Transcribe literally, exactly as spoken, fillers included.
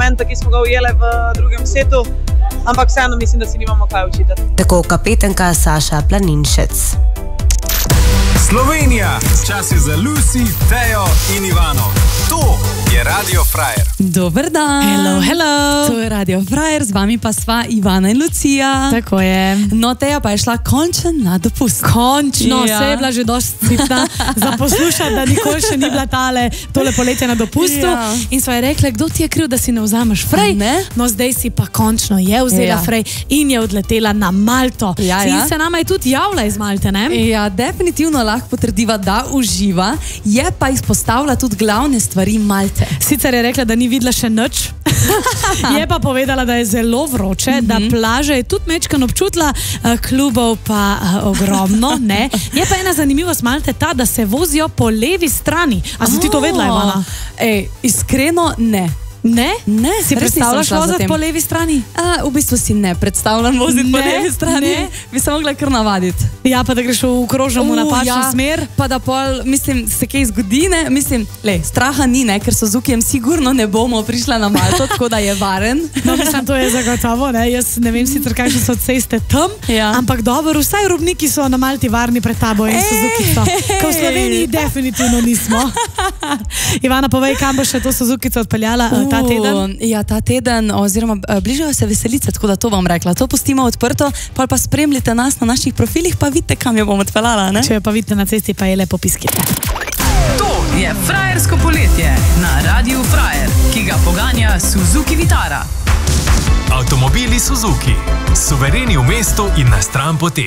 momenta, ki smo ga ujele v drugem setu, ampak vseeno mislim, da si nimamo kaj učitati. Tako kapetanka Saša Planinšec. Slovenija, čas je za Lucy, Tejo in Ivano. To je Radio Frajer. Dober dan. Hello, hello. To je Radio Frajer, z vami pa sva Ivana in Lucija. Tako je. No, Teja pa je šla končno na dopust. Končno, Ja. se je bila že dosti sitna za poslušati, da nikoli še ni bila tale, tole poletje na dopustu. Ja. In sva je rekla, kdo ti je kriv, da si ne vzameš Frej? Ne. No, zdaj si pa končno je vzela Ja. Frej in je odletela na Malto. Ja, In ja. se nama je tudi javila iz Malte, ne? Ja, definitivno lahko potrdiva, da uživa, je pa izpostavila tudi glavne stvari Malte. Sicer je rekla, da ni videla še nič, je pa povedala, da je zelo vroče, mm -hmm. da plaže je tudi mečkan občutila, eh, klubov pa eh, ogromno, ne. Je pa ena zanimivost Malte ta, da se vozijo po levi strani. A si ti to vedela, Ivana? Ej, iskreno ne. Ne? Ne, Si res predstavljaš nisem šla za voziti tem. po levi strani? A, v bistvu si ne predstavljam voziti po Ne, levi strani. ne. Bi se mogla kar navaditi. Ja, pa da greš v krožnemu Uh, napačno ja. smer. Pa da pol, mislim, se kaj zgodi, ne? Mislim, lej, straha ni, ne? Ker so z Zukijem sigurno ne bomo prišla na Malto, tako da je varen. No, mislim, to je zagotovo, ne. Jaz ne vem sicer, kakšne so ceste tam, Ja. ampak dobro, vsaj robniki so na Malti varni pred tabo in Suzukico. Ko v Sloveniji definitivno nismo. Ivana, povej, kam bo še to Suzukico odpeljala uh, ta teden? Uh, ja, ta teden, oziroma uh, bližajo se veselice, tako da to bom rekla. To pustimo odprto, pol pa spremljite nas na naših profilih, pa vidite, kam jo bom odpeljala, ne? Če jo pa vidite na cesti, pa je lepo piskite. To je frajersko poletje na Radiu Frajer, ki ga poganja Suzuki Vitara. Avtomobili Suzuki. Suvereni v mestu in na stran poti.